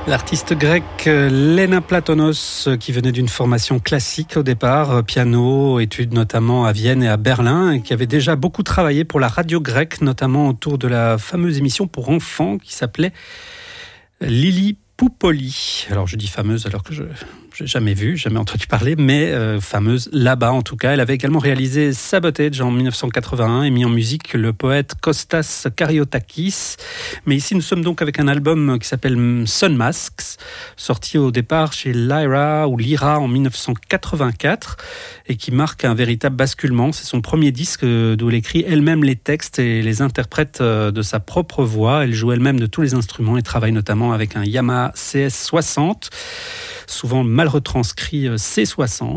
L'artiste grecque Lena Platonos, qui venait d'une formation classique au départ, piano, études notamment à Vienne et à Berlin, et qui avait déjà beaucoup travaillé pour la radio grecque, notamment autour de la fameuse émission pour enfants qui s'appelait Lili Poupoli. Alors je dis fameuse alors que je n'ai jamais vu, jamais entendu parler, mais fameuse là-bas en tout cas. Elle avait également réalisé Sabotage en 1981 et mis en musique le poète Kostas Kariotakis. Mais ici nous sommes donc avec un album qui s'appelle Sun Masks, sorti au départ chez Lyra ou Lyra en 1984 et qui marque un véritable basculement. C'est son premier disque d'où elle écrit elle-même les textes et les interprète de sa propre voix. Elle joue elle-même de tous les instruments et travaille notamment avec un Yamaha CS60, souvent mal retranscrit C60.